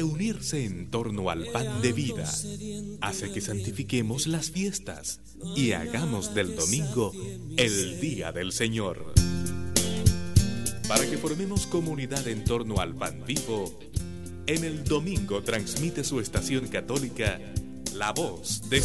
Reunirse en torno al pan de vida hace que santifiquemos las fiestas y hagamos del domingo el día del Señor. Para que formemos comunidad en torno al pan vivo, en el domingo transmite su estación católica La Voz de